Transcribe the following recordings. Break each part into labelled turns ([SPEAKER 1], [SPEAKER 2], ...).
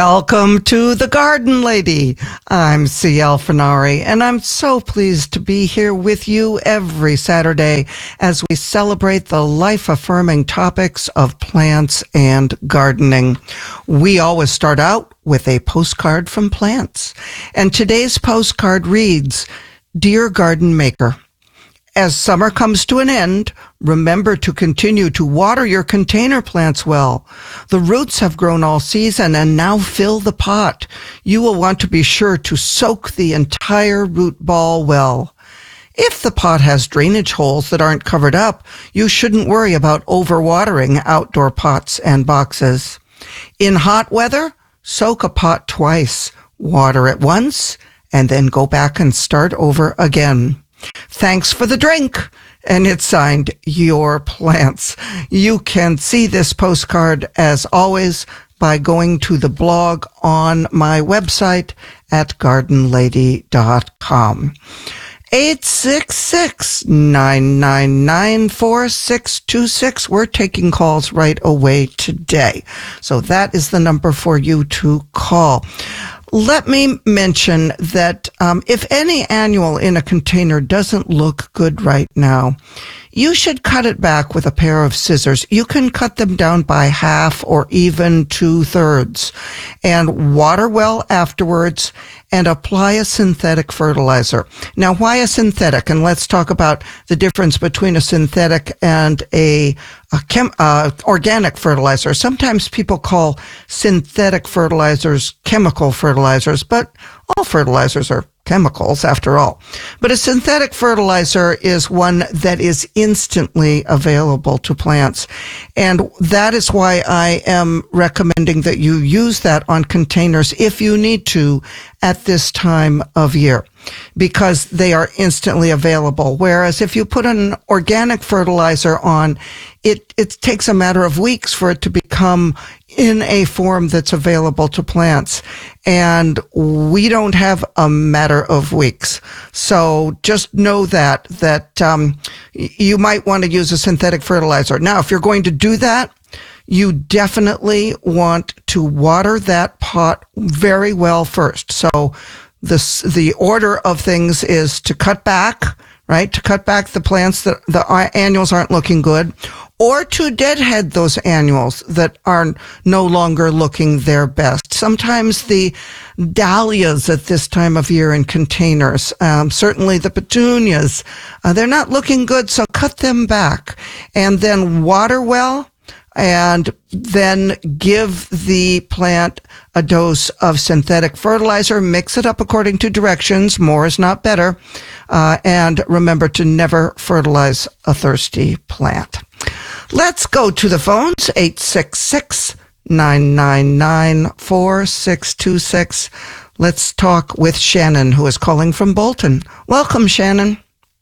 [SPEAKER 1] Welcome to The Garden Lady. I'm C.L. Finari, and I'm so pleased to be here with you every Saturday as we celebrate the life-affirming topics of plants and gardening. We always start out with a postcard from plants, and today's postcard reads, Dear Garden Maker, as summer comes to an end, remember to continue to water your container plants well. The roots have grown all season and now fill the pot. You will want to be sure to soak the entire root ball well. If the pot has drainage holes that aren't covered up, you shouldn't worry about overwatering outdoor pots and boxes. In hot weather, soak a pot twice, water it once, and then go back and start over again. Thanks for the drink. And it's signed Your Plants. You can see this postcard, as always, by going to the blog on my website at gardenlady.com. 866-999-4626. We're taking calls right away today. So that is the number for you to call. Let me mention that if any annual in a container doesn't look good right now, you should cut it back with a pair of scissors. You can cut them down by half or even 2/3 and water well afterwards and apply a synthetic fertilizer. Now, why a synthetic? And let's talk about the difference between a synthetic and organic fertilizer. Sometimes people call synthetic fertilizers chemical fertilizers, but all fertilizers are chemicals after all. But a synthetic fertilizer is one that is instantly available to plants. And that is why I am recommending that you use that on containers if you need to at this time of year, because they are instantly available. Whereas if you put an organic fertilizer on, it takes a matter of weeks for it to become in a form that's available to plants. And we don't have a matter of weeks. So just know that you might want to use a synthetic fertilizer. Now, if you're going to do that, you definitely want to water that pot very well first. So the order of things is to cut back, right? To cut back the plants that the annuals aren't looking good, or to deadhead those annuals that are no longer looking their best. Sometimes the dahlias at this time of year in containers, certainly the petunias, they're not looking good, so cut them back. And then water well, and then give the plant a dose of synthetic fertilizer. Mix it up according to directions. More is not better. And remember to never fertilize a thirsty plant. Let's go to the phones, 866-999-4626. Let's talk with Shannon, who is calling from Bolton. Welcome, Shannon.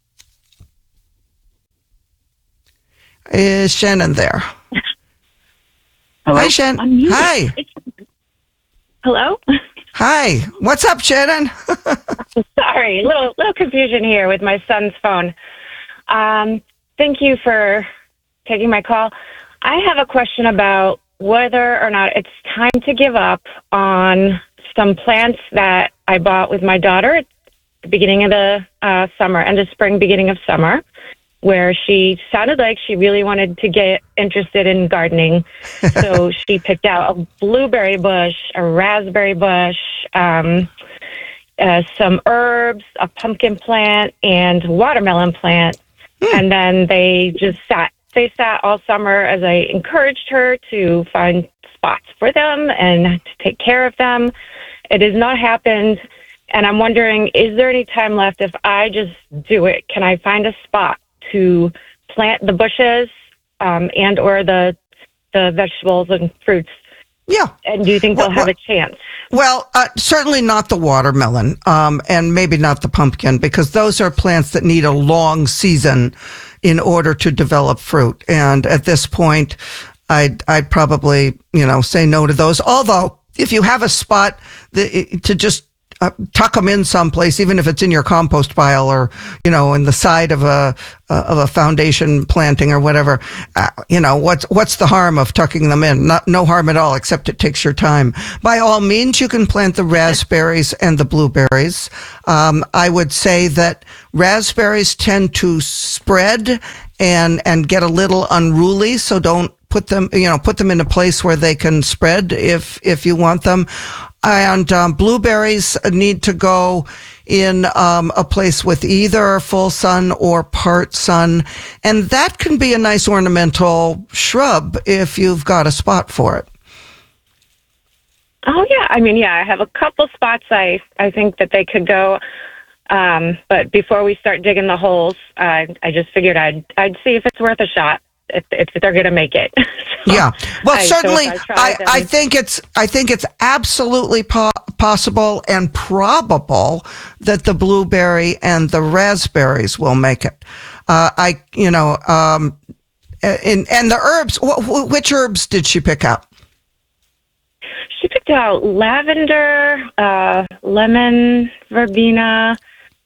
[SPEAKER 1] Is Shannon there?
[SPEAKER 2] Hello?
[SPEAKER 1] Hi, Shannon. Hi.
[SPEAKER 2] Hello?
[SPEAKER 1] Hi. What's up, Shannon?
[SPEAKER 2] Sorry, little confusion here with my son's phone. Thank you for taking my call. I have a question about whether or not it's time to give up on some plants that I bought with my daughter at the beginning of the summer, end of spring, beginning of summer, where she sounded like she really wanted to get interested in gardening. So she picked out a blueberry bush, a raspberry bush, some herbs, a pumpkin plant, and watermelon plant. And then they just sat all summer as I encouraged her to find spots for them and to take care of them. It has not happened. And I'm wondering, is there any time left if I just do it? Can I find a spot to plant the bushes and or the vegetables and fruits?
[SPEAKER 1] Yeah.
[SPEAKER 2] And do you think they'll have a chance?
[SPEAKER 1] Well, certainly not the watermelon, and maybe not the pumpkin, because those are plants that need a long season in order to develop fruit. And at this point, I'd probably, say no to those. Although, if you have a spot to just tuck them in someplace, even if it's in your compost pile or, in the side of a foundation planting or whatever. What's the harm of tucking them in? No harm at all, except it takes your time. By all means, you can plant the raspberries and the blueberries. I would say that raspberries tend to spread and get a little unruly, so don't put them in a place where they can spread if you want them. And blueberries need to go in a place with either full sun or part sun. And that can be a nice ornamental shrub if you've got a spot for it.
[SPEAKER 2] Oh, yeah. I have a couple spots I think that they could go. But before we start digging the holes, I just figured I'd see if it's worth a shot. If they're going to make it.
[SPEAKER 1] Yeah. Well, certainly, I think it's absolutely possible and probable that the blueberry and the raspberries will make it. And the herbs, which herbs did she pick out?
[SPEAKER 2] She picked out lavender, lemon, verbena,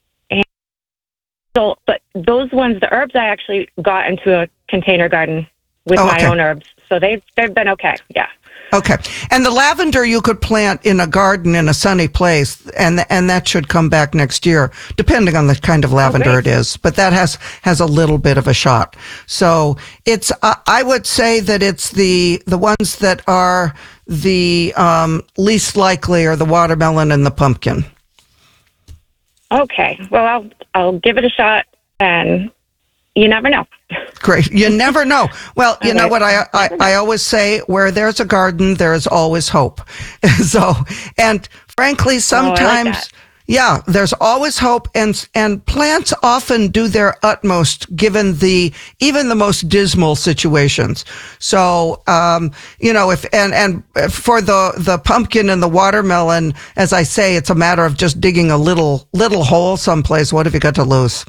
[SPEAKER 2] but those ones, the herbs, I actually got into a container garden with my own herbs. So they've been okay. Yeah.
[SPEAKER 1] Okay. And the lavender you could plant in a garden in a sunny place, and that should come back next year, depending on the kind of lavender it is. But that has a little bit of a shot. So it's, I would say that it's the ones that are the least likely are the watermelon and the pumpkin.
[SPEAKER 2] Okay. Well, I'll give it a shot, and you never know.
[SPEAKER 1] Great. You never know. Well, you know what I always say, where there's a garden, there is always hope. So, and frankly, sometimes, there's always hope, and plants often do their utmost given even the most dismal situations. So, if for the pumpkin and the watermelon, as I say, it's a matter of just digging a little hole someplace. What have you got to lose?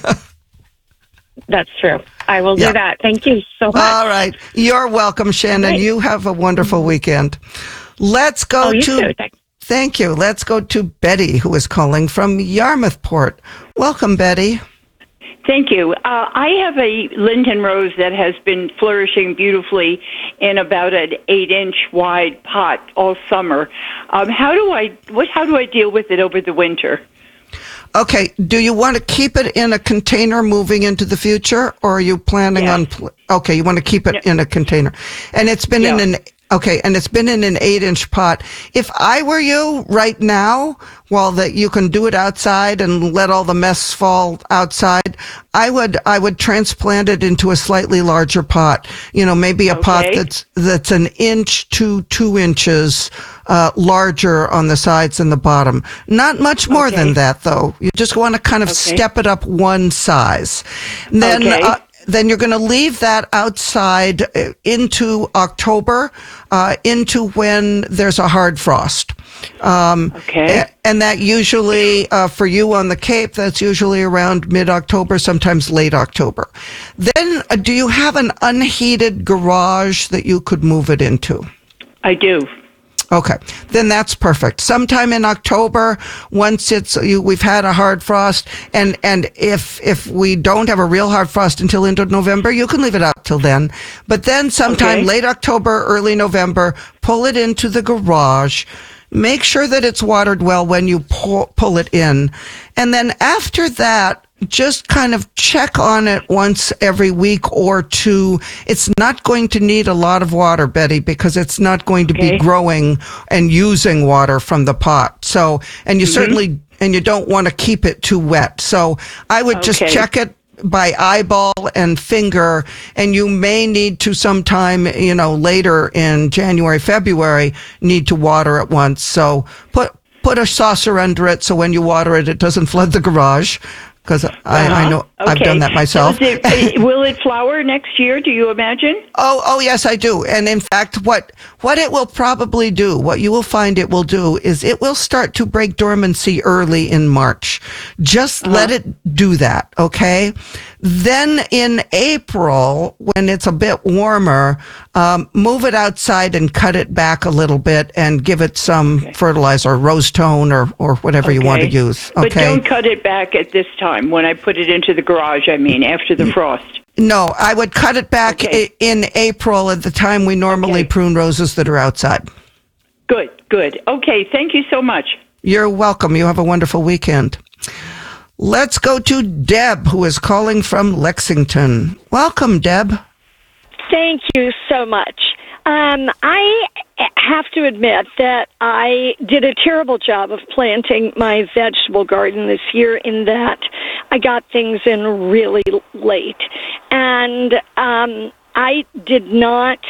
[SPEAKER 2] That's true. I will do that. Thank you so much.
[SPEAKER 1] All right. You're welcome, Shannon. Right. You have a wonderful weekend. Let's go
[SPEAKER 2] you too.
[SPEAKER 1] Thank you. Let's go to Betty, who is calling from Yarmouthport. Welcome, Betty.
[SPEAKER 3] Thank you. I have a Linden rose that has been flourishing beautifully in about an 8-inch wide pot all summer. How do I deal with it over the winter?
[SPEAKER 1] Okay. Do you want to keep it in a container moving into the future, or are you planning on? Okay, you want to keep it in a container, and it's been in an. Okay, and it's been in an 8-inch pot. If I were you right now, that you can do it outside and let all the mess fall outside, I would transplant it into a slightly larger pot. Maybe a pot that's an inch to 2 inches larger on the sides and the bottom. Not much more than that, though. You just want to kind of step it up one size. Then you're going to leave that outside into October, into when there's a hard frost. And that usually, for you on the Cape, that's usually around mid-October, sometimes late October. Then, do you have an unheated garage that you could move it into?
[SPEAKER 3] I do.
[SPEAKER 1] Okay, then that's perfect. Sometime in October, once we've had a hard frost, and if we don't have a real hard frost until into November, you can leave it out till then. But then sometime late October, early November, pull it into the garage. Make sure that it's watered well when you pull it in. And then after that, just kind of check on it once every week or two. It's not going to need a lot of water, Betty, because it's not going to be growing and using water from the pot. So, and you certainly, and you don't want to keep it too wet. So I would just check it by eyeball and finger, and you may need to sometime, later in January, February, need to water it once. So put a saucer under it so when you water it, it doesn't flood the garage. Because I know I've done that myself.
[SPEAKER 3] Will it flower next year, do you imagine?
[SPEAKER 1] Oh, yes, I do. And in fact, what what it will probably do, what you will find it will do, is it will start to break dormancy early in March. Just let it do that, okay? Then in April, when it's a bit warmer, move it outside and cut it back a little bit and give it some fertilizer, rose tone or whatever you want to use. Okay?
[SPEAKER 3] But don't cut it back at this time when I put it into the garage, after the frost.
[SPEAKER 1] No, I would cut it back in April at the time we normally prune roses that are outside.
[SPEAKER 3] Good. Okay, thank you so much.
[SPEAKER 1] You're welcome. You have a wonderful weekend. Let's go to Deb, who is calling from Lexington. Welcome, Deb.
[SPEAKER 4] Thank you so much. I have to admit that I did a terrible job of planting my vegetable garden this year in that I got things in really late. And I did not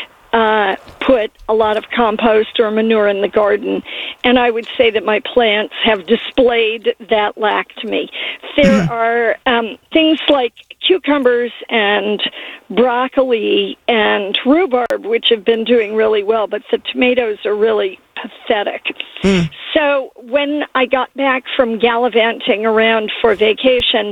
[SPEAKER 4] put a lot of compost or manure in the garden, and I would say that my plants have displayed that lack to me. There are things like cucumbers and broccoli and rhubarb, which have been doing really well, but the tomatoes are really pathetic. So when I got back from gallivanting around for vacation,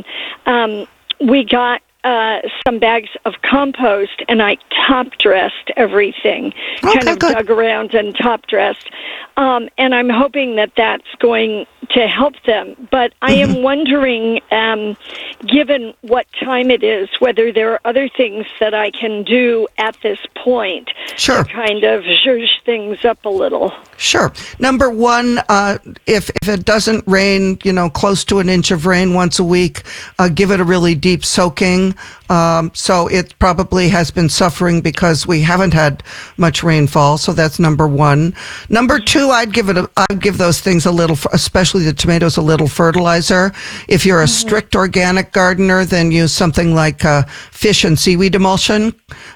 [SPEAKER 4] we got some bags of compost, and I top-dressed everything, dug around and top-dressed. And I'm hoping that that's going to help them. But I am wondering, given what time it is, whether there are other things that I can do at this point to kind of zhuzh things up a little.
[SPEAKER 1] Sure. Number one, if it doesn't rain, close to an inch of rain once a week, give it a really deep soaking. So it probably has been suffering because we haven't had much rainfall. So that's number one. Number two, I'd give those things a little, especially the tomatoes, a little fertilizer. If you're a strict organic gardener, then use something like fish and seaweed emulsion.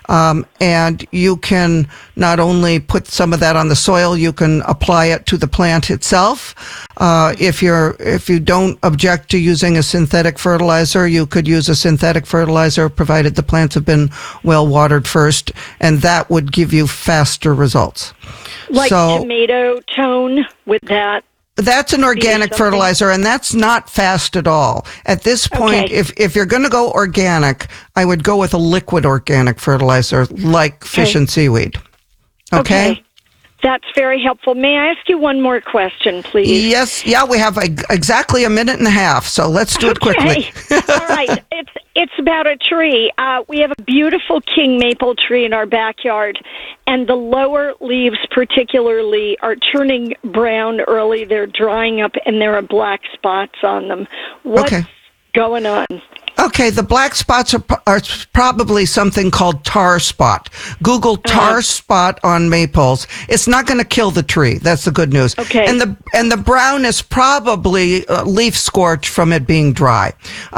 [SPEAKER 1] And you can not only put some of that on the soil, you can apply it to the plant itself. If you don't object to using a synthetic fertilizer, you could use a synthetic fertilizer provided the plants have been well watered first, and that would give you faster results.
[SPEAKER 4] Like tomato tone with that?
[SPEAKER 1] That's an organic fertilizer, and that's not fast at all. At this point, if you're going to go organic, I would go with a liquid organic fertilizer like fish and seaweed. Okay?
[SPEAKER 4] That's very helpful. May I ask you one more question, please?
[SPEAKER 1] Yes. Yeah, we have exactly a minute and a half, so let's do it quickly.
[SPEAKER 4] All right. It's about a tree. We have a beautiful king maple tree in our backyard, and the lower leaves particularly are turning brown early. They're drying up, and there are black spots on them. What's going on?
[SPEAKER 1] Okay, the black spots are probably something called tar spot. Google tar spot on maples. It's not going to kill the tree. That's the good news.
[SPEAKER 4] Okay.
[SPEAKER 1] And the brown is probably leaf scorch from it being dry.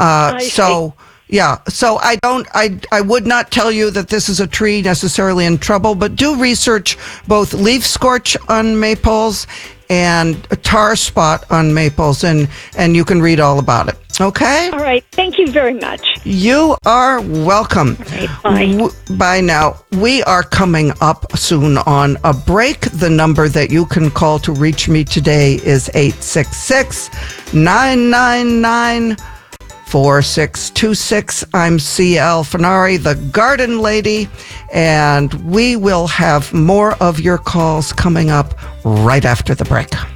[SPEAKER 1] So I would not tell you that this is a tree necessarily in trouble, but do research both leaf scorch on maples and a tar spot on maples, and you can read all about it. Okay?
[SPEAKER 4] All right. Thank you very much.
[SPEAKER 1] You are welcome.
[SPEAKER 4] All right, bye.
[SPEAKER 1] Bye now. We are coming up soon on a break. The number that you can call to reach me today is 866-999-4626. I'm C.L. Fenari, the Garden Lady, and we will have more of your calls coming up right after the break.